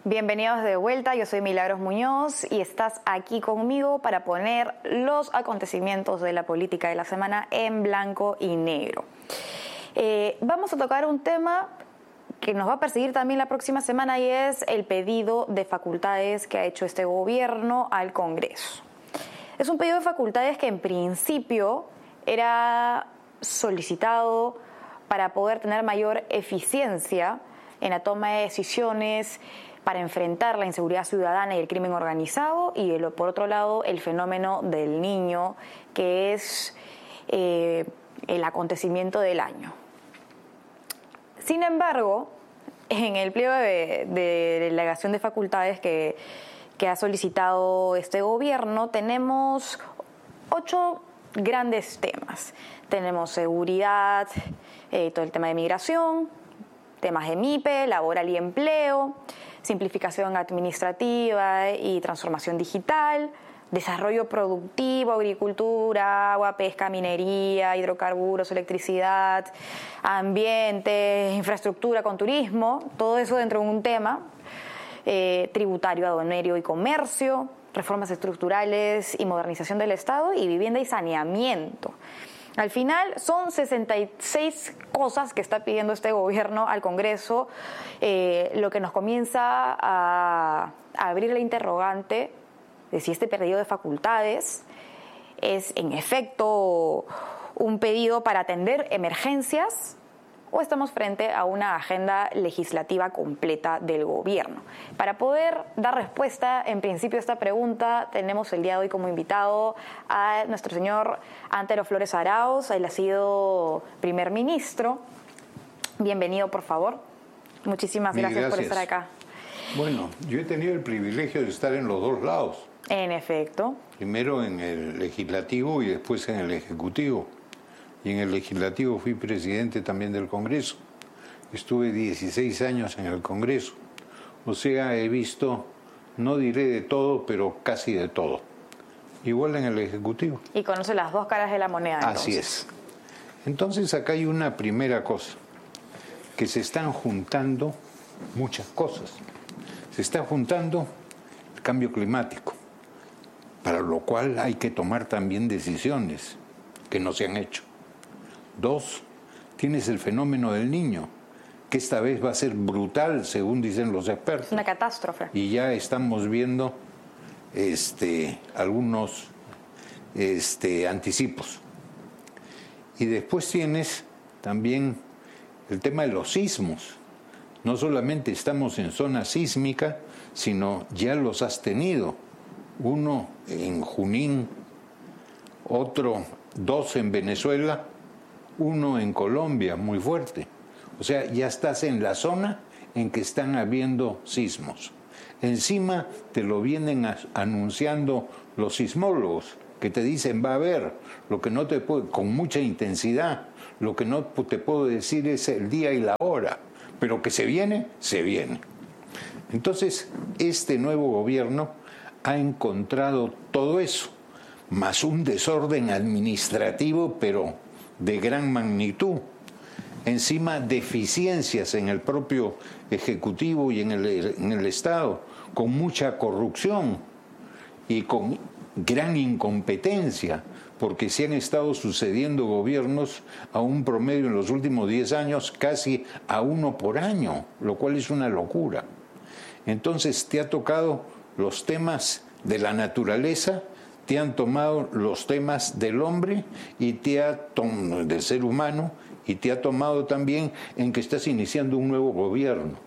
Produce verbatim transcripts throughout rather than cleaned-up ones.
Bienvenidos de vuelta, yo soy Milagros Muñoz y estás aquí conmigo para poner los acontecimientos de la política de la semana en blanco y negro. Eh, vamos a tocar un tema que nos va a perseguir también la próxima semana y es el pedido de facultades que ha hecho este gobierno al Congreso. Es un pedido de facultades que en principio era solicitado para poder tener mayor eficiencia en la toma de decisiones, para enfrentar la inseguridad ciudadana y el crimen organizado, y el, por otro lado el fenómeno del niño, que es eh, el acontecimiento del año. Sin embargo, en el pliego de, de delegación de facultades que, que ha solicitado este gobierno, tenemos ocho grandes temas. Tenemos seguridad, eh, todo el tema de migración, temas de M I P E, laboral y empleo, simplificación administrativa y transformación digital, desarrollo productivo, agricultura, agua, pesca, minería, hidrocarburos, electricidad, ambiente, infraestructura con turismo, todo eso dentro de un tema, eh, tributario, aduanero y comercio, reformas estructurales y modernización del Estado, y vivienda y saneamiento. Al final son sesenta y seis cosas que está pidiendo este gobierno al Congreso, eh, lo que nos comienza a, a abrir la interrogante de si este pedido de facultades es en efecto un pedido para atender emergencias o estamos frente a una agenda legislativa completa del gobierno. Para poder dar respuesta, en principio, a esta pregunta, tenemos el día de hoy como invitado a nuestro señor Antero Flores Arauz. Él ha sido primer ministro. Bienvenido, por favor. Muchísimas gracias, gracias por estar acá. Bueno, yo he tenido el privilegio de estar en los dos lados. En efecto. Primero en el legislativo y después en el ejecutivo. Y en el legislativo fui presidente también del Congreso. Estuve dieciséis años en el Congreso. O sea, he visto, no diré de todo, pero casi de todo. Igual en el Ejecutivo. Y conoce las dos caras de la moneda, entonces. Así es. Entonces acá hay una primera cosa, que se están juntando muchas cosas. Se está juntando el cambio climático, para lo cual hay que tomar también decisiones que no se han hecho. Dos, tienes el fenómeno del niño, que esta vez va a ser brutal, según dicen los expertos. Una catástrofe. Y ya estamos viendo este, algunos este, anticipos. Y después tienes también el tema de los sismos. No solamente estamos en zona sísmica, sino ya los has tenido. Uno en Junín, otro, dos en Venezuela, uno en Colombia, muy fuerte. O sea, ya estás en la zona en que están habiendo sismos. Encima te lo vienen a, anunciando los sismólogos, que te dicen va a haber, lo que no te puedo, con mucha intensidad, lo que no te puedo decir es el día y la hora, pero que se viene, se viene. Entonces, este nuevo gobierno ha encontrado todo eso, más un desorden administrativo, pero de gran magnitud. Encima, deficiencias en el propio Ejecutivo y en el, en el Estado, con mucha corrupción y con gran incompetencia, porque se han estado sucediendo gobiernos a un promedio en los últimos diez años casi a uno por año, lo cual es una locura. Entonces, te ha tocado los temas de la naturaleza, te han tomado los temas del hombre y te ha tomado del ser humano y te ha tomado también en que estás iniciando un nuevo gobierno.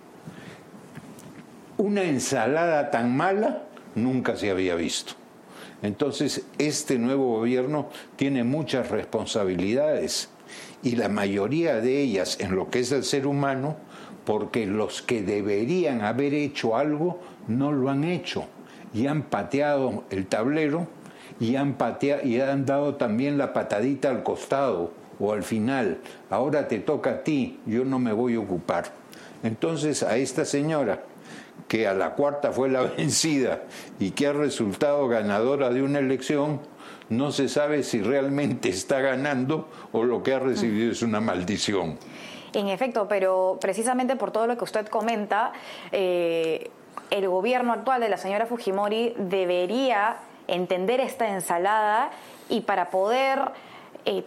Una ensalada tan mala nunca se había visto. Entonces, este nuevo gobierno tiene muchas responsabilidades y la mayoría de ellas en lo que es el ser humano, porque los que deberían haber hecho algo no lo han hecho y han pateado el tablero y han pateado y han dado también la patadita al costado o al final. Ahora te toca a ti, yo no me voy a ocupar. Entonces a esta señora, que a la cuarta fue la vencida y que ha resultado ganadora de una elección, no se sabe si realmente está ganando o lo que ha recibido es una maldición. En efecto, pero precisamente por todo lo que usted comenta, eh, el gobierno actual de la señora Fujimori debería entender esta ensalada y para poder eh,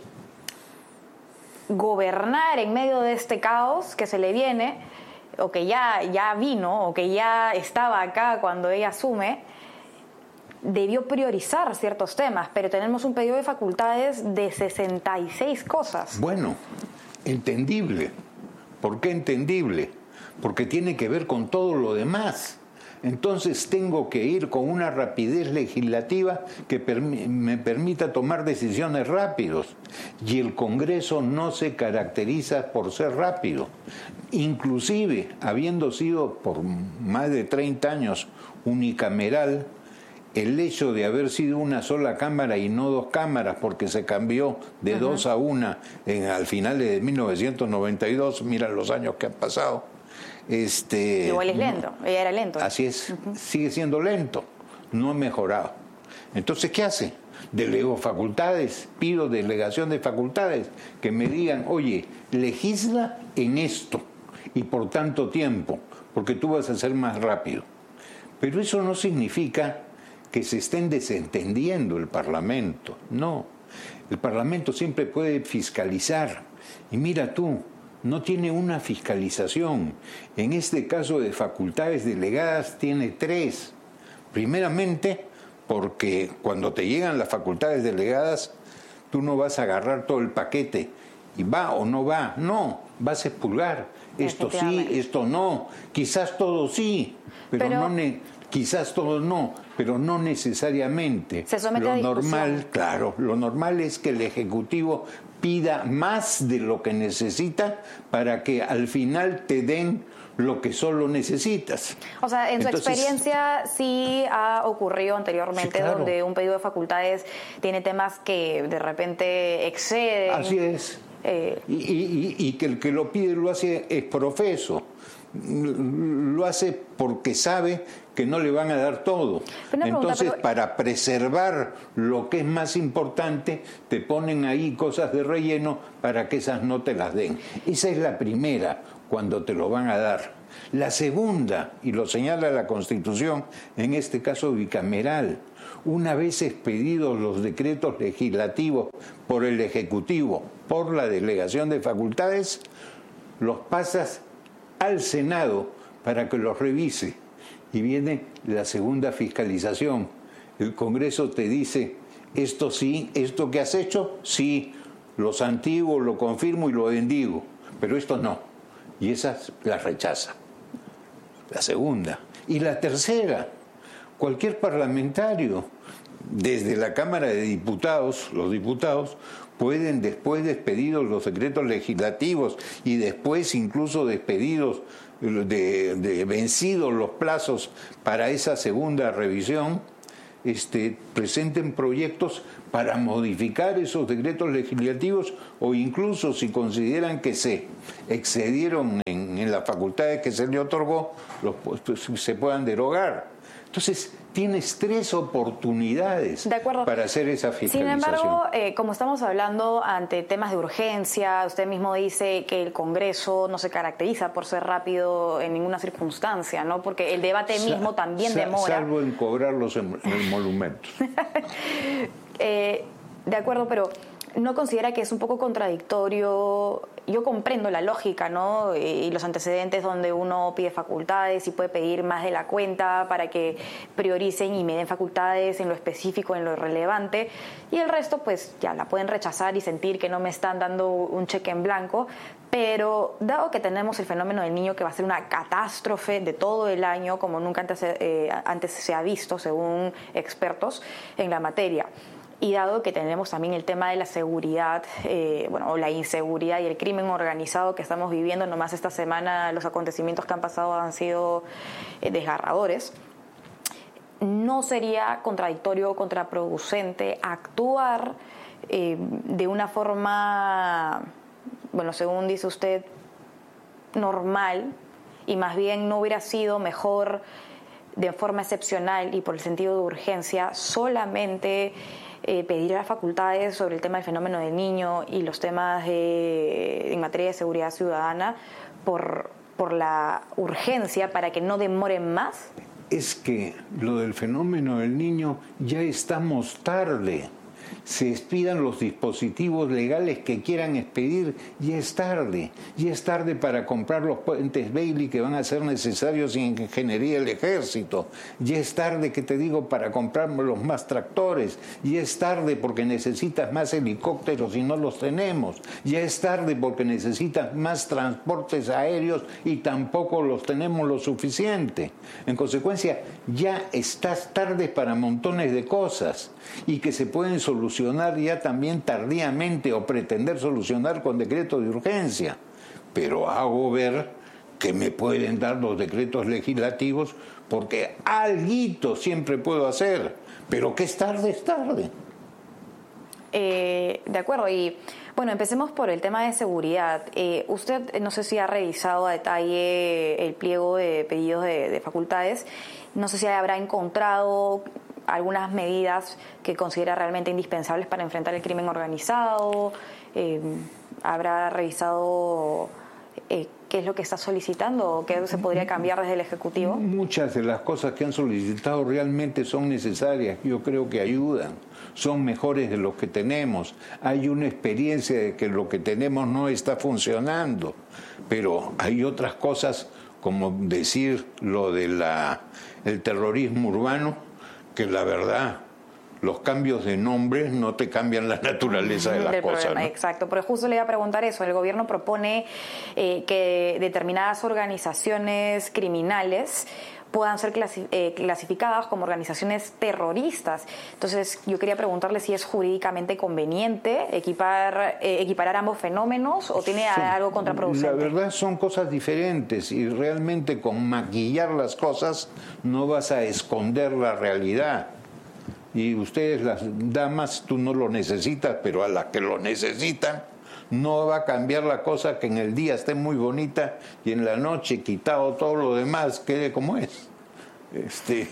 gobernar en medio de este caos que se le viene, o que ya, ya vino, o que ya estaba acá cuando ella asume, debió priorizar ciertos temas, pero tenemos un pedido de facultades de sesenta y seis cosas. Bueno, entendible. ¿Por qué entendible? Porque tiene que ver con todo lo demás. Entonces tengo que ir con una rapidez legislativa que permi- me permita tomar decisiones rápidos. Y el Congreso no se caracteriza por ser rápido. Inclusive, habiendo sido por más de treinta años unicameral, el hecho de haber sido una sola cámara y no dos cámaras, porque se cambió de uh-huh. dos a una en, al final de mil novecientos noventa y dos, mira los años que han pasado. Este, Igual es lento, no, ella era lento. Así es, uh-huh. sigue siendo lento, no ha mejorado. Entonces, ¿qué hace? Delego facultades, pido delegación de facultades, que me digan, oye, legisla en esto y por tanto tiempo, porque tú vas a ser más rápido. Pero eso no significa que se estén desentendiendo el Parlamento, no. El Parlamento siempre puede fiscalizar. Y mira tú, no tiene una fiscalización. En este caso de facultades delegadas tiene tres. Primeramente, porque cuando te llegan las facultades delegadas, tú no vas a agarrar todo el paquete y va o no va. No, vas a expulgar. Esto sí, esto no. Quizás todo sí, pero, pero... no... Ne- Quizás todo no, pero no necesariamente. Se somete lo a discusión. normal, claro, lo normal es que el Ejecutivo pida más de lo que necesita para que al final te den lo que solo necesitas. O sea, en Entonces, su experiencia sí ha ocurrido anteriormente, sí, claro, donde un pedido de facultades tiene temas que de repente exceden. Así es. Eh, y, y, y que el que lo pide lo hace es profeso. Lo hace porque sabe que no le van a dar todo. Entonces, pregunta, pero... para preservar lo que es más importante, te ponen ahí cosas de relleno para que esas no te las den. Esa es la primera, cuando te lo van a dar. La segunda, y lo señala la Constitución, en este caso bicameral, una vez expedidos los decretos legislativos por el Ejecutivo, por la delegación de facultades, los pasas al Senado para que los revise. Y viene la segunda fiscalización. El Congreso te dice, esto sí, esto que has hecho, sí, lo santiguo, lo confirmo y lo bendigo, pero esto no. Y esas las rechaza. La segunda. Y la tercera, cualquier parlamentario, desde la Cámara de Diputados, los diputados, pueden, después de expedidos los decretos legislativos y después incluso despedidos, de, de vencidos los plazos para esa segunda revisión, este, presenten proyectos para modificar esos decretos legislativos o incluso si consideran que se excedieron en, en las facultades que se le otorgó, los, pues, se puedan derogar. Entonces, tienes tres oportunidades para hacer esa fiscalización. Sin embargo, eh, como estamos hablando ante temas de urgencia, usted mismo dice que el Congreso no se caracteriza por ser rápido en ninguna circunstancia, ¿no? Porque el debate sa- mismo también sa- demora. Salvo en cobrar los emolumentos. eh, de acuerdo, pero ¿no considera que es un poco contradictorio? Yo comprendo la lógica, ¿no? Y los antecedentes donde uno pide facultades y puede pedir más de la cuenta para que prioricen y me den facultades en lo específico, en lo relevante, y el resto pues ya la pueden rechazar y sentir que no me están dando un cheque en blanco. Pero dado que tenemos el fenómeno del niño que va a ser una catástrofe de todo el año, como nunca antes, eh, antes se ha visto, según expertos en la materia, y dado que tenemos también el tema de la seguridad, eh, bueno, o la inseguridad y el crimen organizado que estamos viviendo, nomás esta semana los acontecimientos que han pasado han sido eh, desgarradores, ¿no sería contradictorio o contraproducente actuar eh, de una forma, bueno, según dice usted, normal, y más bien no hubiera sido mejor de forma excepcional y por el sentido de urgencia solamente Eh, pedir a las facultades sobre el tema del fenómeno del niño y los temas de, en materia de seguridad ciudadana por por la urgencia para que no demoren más? Es que lo del fenómeno del Niño ya estamos tarde. Se expidan los dispositivos legales que quieran expedir, ya es tarde. Ya es tarde para comprar los puentes Bailey que van a ser necesarios en ingeniería del ejército. Ya es tarde, que te digo, para comprar los más tractores. Ya es tarde porque necesitas más helicópteros y no los tenemos. Ya es tarde porque necesitas más transportes aéreos y tampoco los tenemos lo suficiente. En consecuencia, ya estás tarde para montones de cosas y que se pueden solucionar ya también tardíamente o pretender solucionar con decreto de urgencia. Pero hago ver que me pueden dar los decretos legislativos porque alguito siempre puedo hacer, pero que es tarde, es tarde. Eh, de acuerdo, y bueno, empecemos por el tema de seguridad. Eh, usted, no sé si ha revisado a detalle el pliego de pedidos de, de facultades, no sé si habrá encontrado algunas medidas que considera realmente indispensables para enfrentar el crimen organizado, eh, habrá revisado eh, qué es lo que está solicitando o qué se podría cambiar desde el Ejecutivo. Muchas de las cosas que han solicitado realmente son necesarias, yo creo que ayudan, son mejores de lo que tenemos. Hay una experiencia de que lo que tenemos no está funcionando, pero hay otras cosas, como decir lo de la el terrorismo urbano, que la verdad, los cambios de nombre no te cambian la naturaleza de la cosa, ¿no? Exacto, pero justo le iba a preguntar eso. El gobierno propone eh, que determinadas organizaciones criminales puedan ser clasi- eh, clasificadas como organizaciones terroristas. Entonces, yo quería preguntarle si es jurídicamente conveniente equipar, eh, equiparar ambos fenómenos o tiene son, algo contraproducente. La verdad son cosas diferentes y realmente con maquillar las cosas no vas a esconder la realidad. Y ustedes, las damas, tú no lo necesitas, pero a las que lo necesitan, no va a cambiar la cosa que en el día esté muy bonita y en la noche, quitado todo lo demás, quede como es. Este,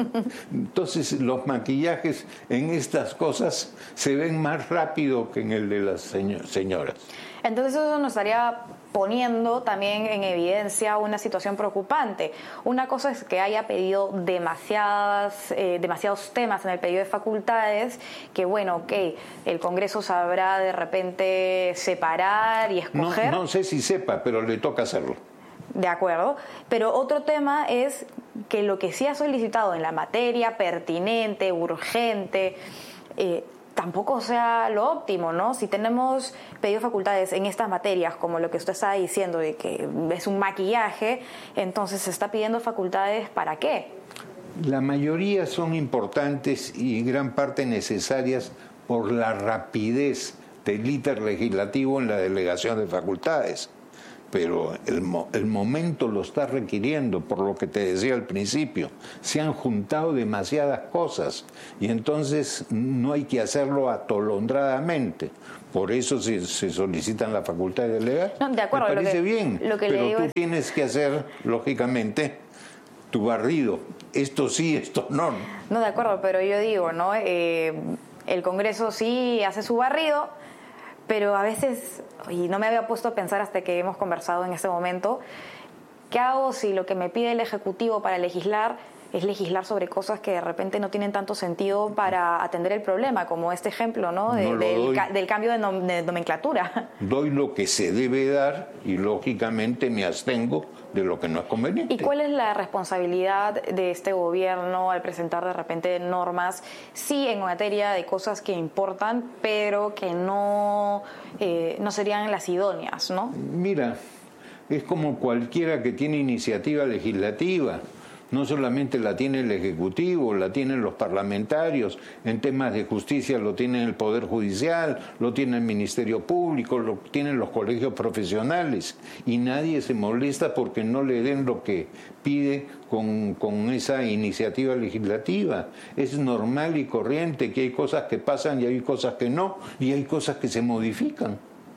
entonces los maquillajes en estas cosas se ven más rápido que en el de las señor, señoras. Entonces eso nos estaría poniendo también en evidencia una situación preocupante. Una cosa es que haya pedido demasiadas, eh, demasiados temas en el pedido de facultades, que bueno, ok, el Congreso sabrá de repente separar y escoger. No, no sé si sepa, pero le toca hacerlo. De acuerdo, pero otro tema es que lo que sí ha solicitado en la materia pertinente, urgente, eh, tampoco sea lo óptimo, ¿no? Si tenemos pedido facultades en estas materias, como lo que usted está diciendo, de que es un maquillaje, entonces se está pidiendo facultades ¿para qué? La mayoría son importantes y en gran parte necesarias por la rapidez del íter legislativo en la delegación de facultades. Pero el, mo- el momento lo está requiriendo, por lo que te decía al principio. Se han juntado demasiadas cosas y entonces no hay que hacerlo atolondradamente. Por eso se, se solicitan la facultad de delegar. No, de acuerdo, Me parece lo que, bien, lo que pero le digo tú es... tienes que hacer, lógicamente, tu barrido. Esto sí, esto no. No, de acuerdo, pero yo digo, ¿no? Eh, el Congreso sí hace su barrido, pero a veces, y no me había puesto a pensar hasta que hemos conversado en este momento, ¿qué hago si lo que me pide el Ejecutivo para legislar es legislar sobre cosas que de repente no tienen tanto sentido para atender el problema, como este ejemplo, ¿no? De, No lo del, doy. ca- del cambio de, nom- de nomenclatura? Doy lo que se debe dar y lógicamente me abstengo de lo que no es conveniente. ¿Y cuál es la responsabilidad de este gobierno al presentar de repente normas, sí en materia de cosas que importan, pero que no, eh, no serían las idóneas, ¿no? Mira, es como cualquiera que tiene iniciativa legislativa. No solamente la tiene el Ejecutivo, la tienen los parlamentarios, en temas de justicia lo tiene el Poder Judicial, lo tiene el Ministerio Público, lo tienen los colegios profesionales, y nadie se molesta porque no le den lo que pide con, con esa iniciativa legislativa. Es normal y corriente que hay cosas que pasan y hay cosas que no, y hay cosas que se modifican.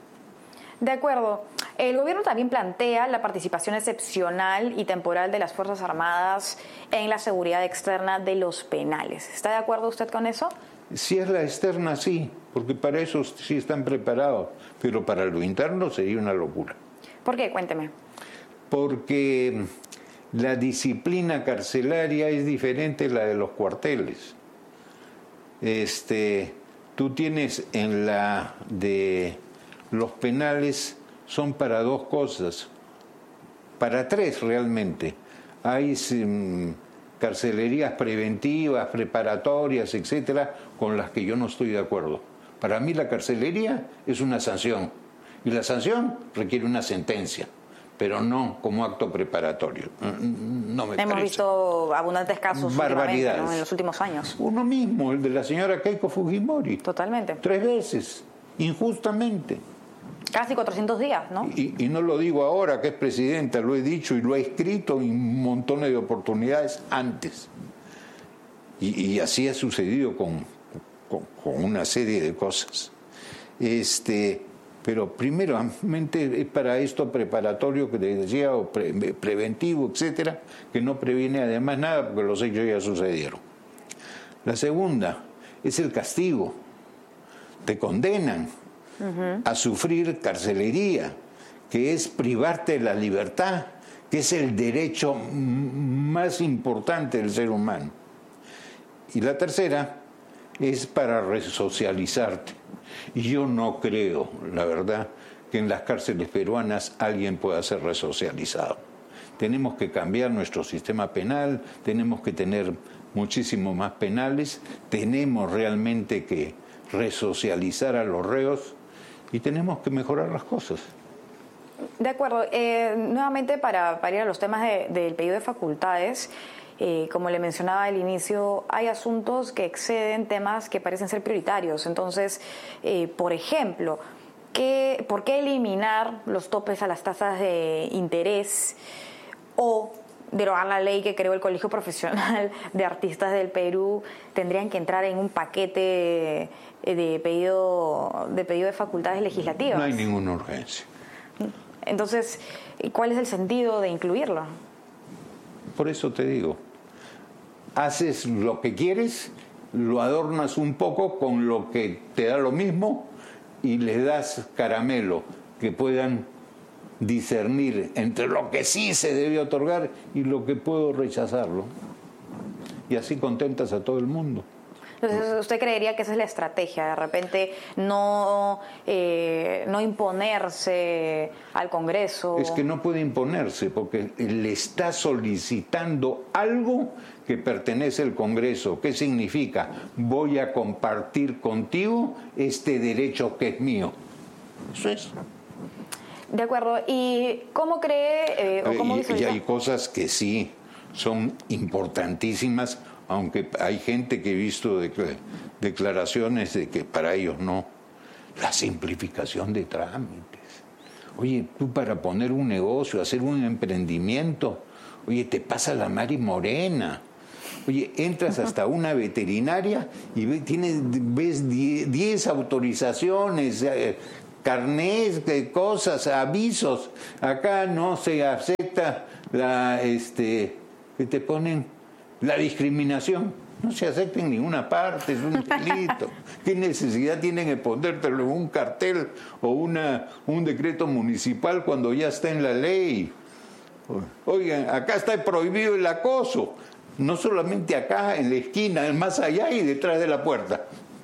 De acuerdo. El gobierno también plantea la participación excepcional y temporal de las Fuerzas Armadas en la seguridad externa de los penales. ¿Está de acuerdo usted con eso? Si es la externa, sí, porque para eso sí están preparados, pero para lo interno sería una locura. ¿Por qué? Cuénteme. porque la disciplina carcelaria es diferente a la de los cuarteles. Este, tú tienes en la de los penales, son para dos cosas, para tres realmente. Hay um, carcelerías preventivas, preparatorias, etcétera, con las que yo no estoy de acuerdo. Para mí la carcelería es una sanción, y la sanción requiere una sentencia, pero no como acto preparatorio. No me Hemos parece. visto abundantes casos Barbaridades, ¿no? en los últimos años. Uno mismo, el de la señora Keiko Fujimori. Totalmente. Tres veces, injustamente. Casi cuatrocientos días, ¿no? Y, y no lo digo ahora que es presidenta, lo he dicho y lo he escrito en montones de oportunidades antes. Y, y así ha sucedido con, con, con una serie de cosas. Este, pero primeramente es para esto preparatorio que te decía, o pre, preventivo, etcétera, que no previene además nada porque los hechos ya sucedieron. La segunda es el castigo. Te condenan Uh-huh. a sufrir carcelería, que es privarte de la libertad, que es el derecho más importante del ser humano. Y la tercera es para resocializarte. Y yo no creo, la verdad, que en las cárceles peruanas alguien pueda ser resocializado. Tenemos que cambiar nuestro sistema penal, tenemos que tener muchísimo más penales, tenemos realmente que resocializar a los reos, y tenemos que mejorar las cosas. De acuerdo. Eh, nuevamente, para, para ir a los temas de, del pedido de facultades, eh, como le mencionaba al inicio, hay asuntos que exceden temas que parecen ser prioritarios. Entonces, eh, por ejemplo, ¿qué, ¿por qué eliminar los topes a las tasas de interés o derogar la ley que creó el Colegio Profesional de Artistas del Perú? Tendrían que entrar en un paquete de pedido de pedido de facultades legislativas. No hay ninguna urgencia. Entonces, ¿cuál es el sentido de incluirlo? Por eso te digo, haces lo que quieres, lo adornas un poco con lo que te da lo mismo y le das caramelo, que puedan discernir entre lo que sí se debe otorgar y lo que puedo rechazarlo. Y así contentas a todo el mundo. Entonces, ¿usted creería que esa es la estrategia? De repente no, eh, no imponerse al Congreso. Es que no puede imponerse porque le está solicitando algo que pertenece al Congreso. ¿Qué significa? Voy a compartir contigo este derecho que es mío. Eso es. De acuerdo. ¿Y cómo cree eh, o cómo y, y hay cosas que sí son importantísimas, aunque hay gente que he visto de, declaraciones de que para ellos no. La simplificación de trámites. Oye, tú para poner un negocio, hacer un emprendimiento, oye, te pasa la Mari Morena. Oye, entras hasta una veterinaria y ves, tienes, ves diez autorizaciones, eh, carnés, de cosas, avisos. Acá no se acepta la, este, que te ponen la discriminación. No se acepta en ninguna parte, es un delito. ¿Qué necesidad tienen de ponértelo en un cartel o una, un decreto municipal cuando ya está en la ley? Oigan, acá está prohibido el acoso. No solamente acá, en la esquina, más allá y detrás de la puerta.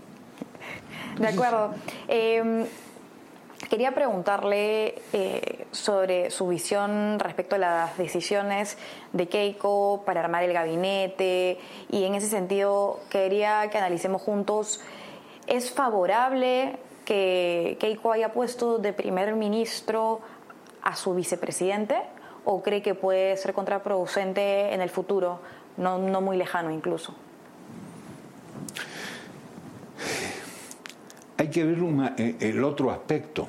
De acuerdo. Eh, quería preguntarle eh, sobre su visión respecto a las decisiones de Keiko para armar el gabinete, y en ese sentido quería que analicemos juntos, ¿es favorable que Keiko haya puesto de primer ministro a su vicepresidente o cree que puede ser contraproducente en el futuro, no, no muy lejano incluso? Hay que ver una, el otro aspecto.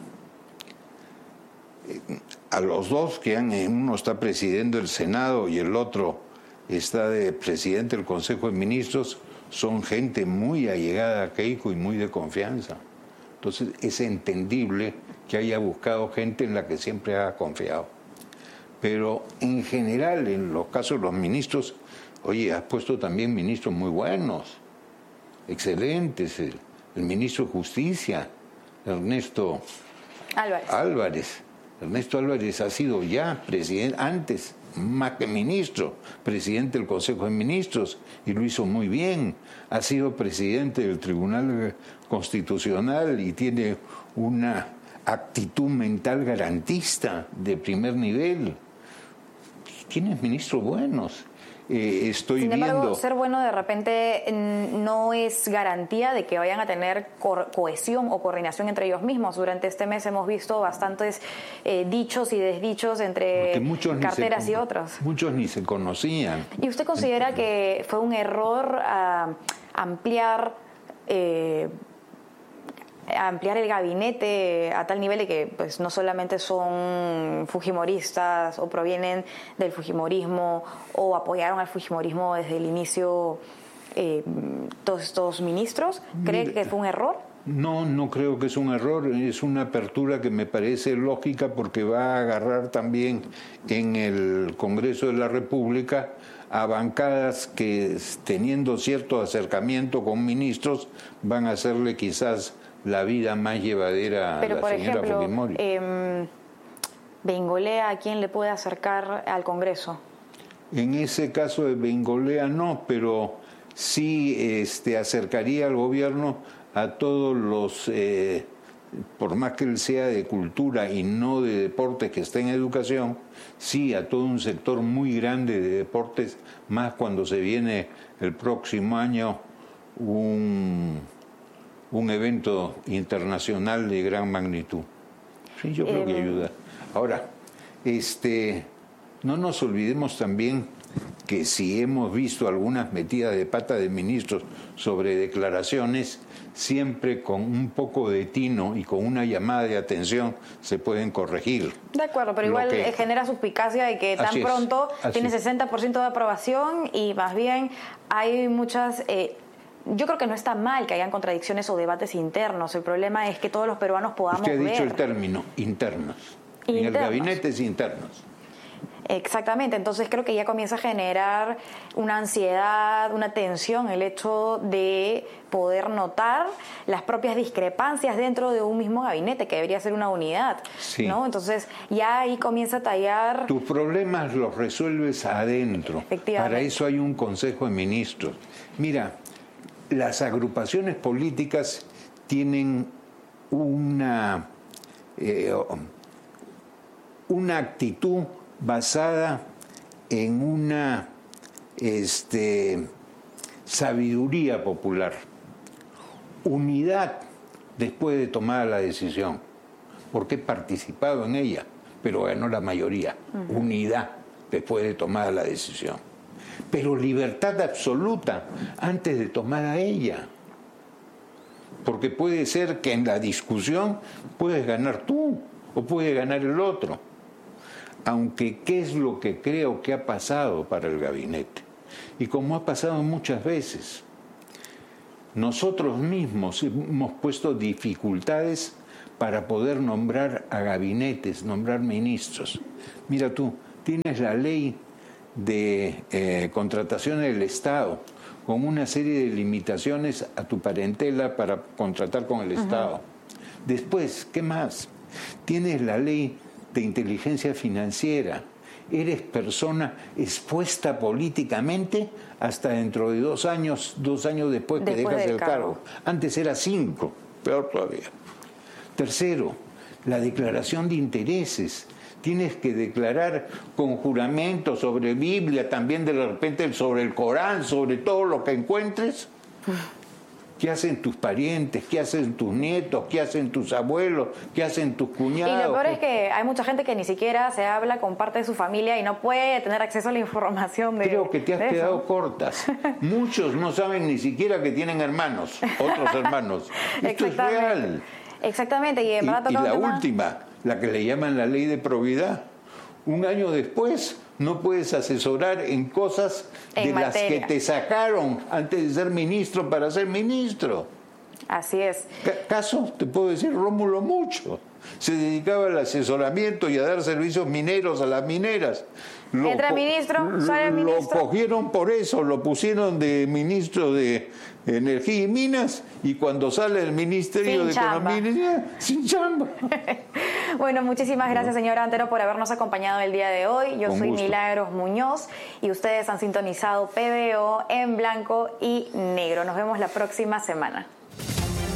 A los dos que han, uno está presidiendo el Senado y el otro está de presidente del Consejo de Ministros, son gente muy allegada a Keiko y muy de confianza. Entonces es entendible que haya buscado gente en la que siempre ha confiado. Pero en general, en los casos de los ministros, oye, has puesto también ministros muy buenos, excelentes. El, el ministro de Justicia, Ernesto Álvarez. Álvarez. Ernesto Álvarez ha sido ya presidente, antes, más que ministro, presidente del Consejo de Ministros, y lo hizo muy bien. Ha sido presidente del Tribunal Constitucional y tiene una actitud mental garantista de primer nivel. Tienes ministros buenos. Eh, estoy Sin embargo, viendo... ser bueno de repente no es garantía de que vayan a tener co cohesión o coordinación entre ellos mismos. Durante este mes hemos visto bastantes eh, dichos y desdichos entre carteras se, y otros. Muchos ni se conocían. ¿Y usted considera que fue un error uh, ampliar... Eh, ampliar el gabinete a tal nivel de que pues no solamente son fujimoristas o provienen del fujimorismo o apoyaron al fujimorismo desde el inicio eh, todos estos ministros? ¿Cree Mire, que fue un error? No, no creo que es un error, es una apertura que me parece lógica porque va a agarrar también en el Congreso de la República a bancadas que, teniendo cierto acercamiento con ministros, van a hacerle quizás la vida más llevadera Pero, a la por señora ejemplo, Fujimori. Eh, Bengolea, ¿a quién le puede acercar al Congreso? En ese caso de Bengolea no, pero sí este, acercaría al gobierno a todos los, eh, por más que él sea de cultura y no de deportes que esté en educación, sí a todo un sector muy grande de deportes, más cuando se viene el próximo año un... un evento internacional de gran magnitud. Sí, yo creo eh, que ayuda. Ahora, este, no nos olvidemos también que si hemos visto algunas metidas de pata de ministros sobre declaraciones, siempre con un poco de tino y con una llamada de atención se pueden corregir. De acuerdo, pero igual que, genera suspicacia de que tan pronto es, tiene sesenta por ciento de aprobación y más bien hay muchas... Eh, Yo creo que no está mal que hayan contradicciones o debates internos. El problema es que todos los peruanos podamos ver. Usted ha dicho el término, internos. internos. En el gabinete es internos. Exactamente. Entonces creo que ya comienza a generar una ansiedad, una tensión, el hecho de poder notar las propias discrepancias dentro de un mismo gabinete, que debería ser una unidad. Sí. ¿No? Entonces ya ahí comienza a tallar... Tus problemas los resuelves adentro. Efectivamente. Para eso hay un Consejo de Ministros. Mira... Las agrupaciones políticas tienen una, eh, una actitud basada en una este, sabiduría popular. Unidad después de tomar la decisión, porque he participado en ella, pero ganó la mayoría. Uh-huh. Unidad después de tomar la decisión. Pero libertad absoluta antes de tomar a ella. Porque puede ser que en la discusión puedes ganar tú o puede ganar el otro. Aunque, ¿qué es lo que creo que ha pasado para el gabinete? Y como ha pasado muchas veces, nosotros mismos hemos puesto dificultades para poder nombrar a gabinetes, nombrar ministros. Mira tú, tienes la ley de eh, contratación del Estado, con una serie de limitaciones a tu parentela para contratar con el Estado. Uh-huh. Después, ¿qué más? Tienes la ley de inteligencia financiera. Eres persona expuesta políticamente hasta dentro de dos años, dos años después, después que dejas el cargo. cargo. Antes era cinco, peor todavía. Tercero, la declaración de intereses. Tienes que declarar con juramento sobre Biblia, también de repente sobre el Corán, sobre todo lo que encuentres. ¿Qué hacen tus parientes? ¿Qué hacen tus nietos? ¿Qué hacen tus abuelos? ¿Qué hacen tus cuñados? Y lo peor es que hay mucha gente que ni siquiera se habla con parte de su familia y no puede tener acceso a la información de Creo que te has quedado eso. cortas. Muchos no saben ni siquiera que tienen hermanos, otros hermanos. Esto es real. Exactamente. Y, en verdad y, y la tema... última, la que le llaman la ley de probidad. Un año después no puedes asesorar en cosas en de materia. Las que te sacaron antes de ser ministro para ser ministro. Así es. ¿Caso? Te puedo decir Rómulo Mucho. se dedicaba al asesoramiento y a dar servicios mineros a las mineras. Lo Entra el ministro, sale el ministro. Lo cogieron por eso, lo pusieron de ministro de Energía y Minas, y cuando sale el Ministerio Sin de chamba. Economía, sin chamba. Bueno, muchísimas gracias, señor Antero, por habernos acompañado el día de hoy. Yo Con soy gusto. Milagros Muñoz y ustedes han sintonizado P B O en blanco y negro. Nos vemos la próxima semana.